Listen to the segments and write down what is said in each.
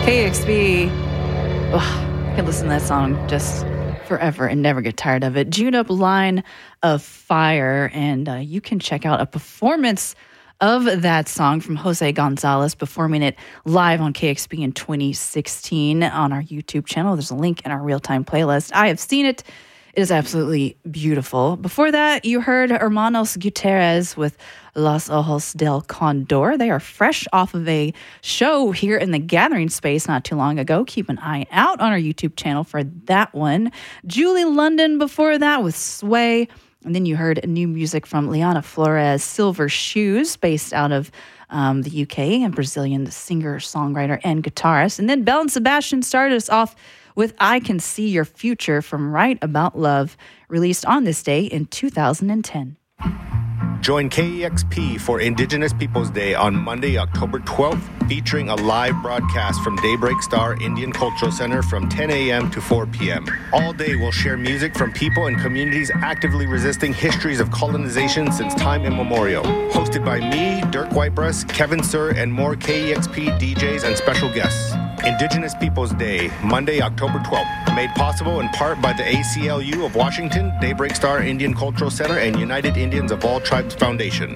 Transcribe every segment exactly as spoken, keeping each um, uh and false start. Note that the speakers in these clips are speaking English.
K X B. Oh, I can listen to that song just forever and never get tired of it. June Up Line of Fire. And uh, you can check out a performance of that song from Jose Gonzalez, performing it live on K X B in twenty sixteen on our YouTube channel. There's a link in our real-time playlist. I have seen it. It is absolutely beautiful. Before that, you heard Hermanos Gutierrez with Los Ojos del Condor. They are fresh off of a show here in the Gathering Space not too long ago. Keep an eye out on our YouTube channel for that one. Julie London before that with Sway. And then you heard new music from Liana Flores, Silver Shoes, based out of um, the U K, a Brazilian singer, songwriter, and guitarist. And then Belle and Sebastian started us off with I Can See Your Future from Right About Love, released on this day in two thousand ten. Join K E X P for Indigenous Peoples Day on Monday, October twelfth, featuring a live broadcast from Daybreak Star Indian Cultural Center from ten a.m. to four p.m. All day we'll share music from people and communities actively resisting histories of colonization since time immemorial. Hosted by me, Dirk Whitebreast, Kevin Sir, and more K E X P D Js and special guests. Indigenous Peoples Day, Monday, October twelfth. Made possible in part by the A C L U of Washington, Daybreak Star Indian Cultural Center, and United Indians of All Tribes Foundation.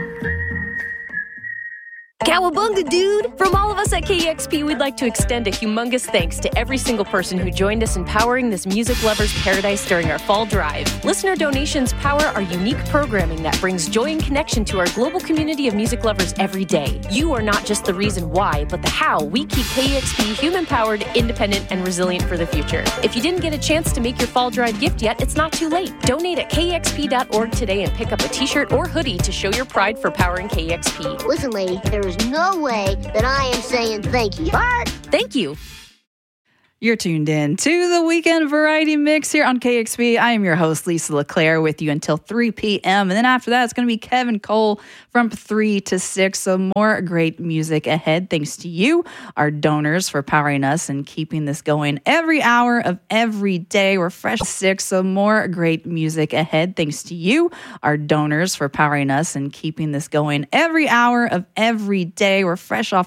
Cowabunga, dude! From all of us at K E X P, we'd like to extend a humongous thanks to every single person who joined us in powering this music lover's paradise during our fall drive. Listener donations power our unique programming that brings joy and connection to our global community of music lovers every day. You are not just the reason why, but the how we keep K E X P human-powered, independent, and resilient for the future. If you didn't get a chance to make your fall drive gift yet, it's not too late. Donate at K E X P dot org today and pick up a t-shirt or hoodie to show your pride for powering K E X P. Listen, lady, there is no way that I am saying thank you. But thank you. You're tuned in to the Weekend Variety Mix here on K X B. I am your host, Lisa LeClaire, with you until three p.m. And then after that, it's going to be Kevin Cole from three to six. So more great music ahead. Thanks to you, our donors, for powering us and keeping this going every hour of every day. We're fresh six. So more great music ahead. Thanks to you, our donors, for powering us and keeping this going every hour of every day. We're fresh off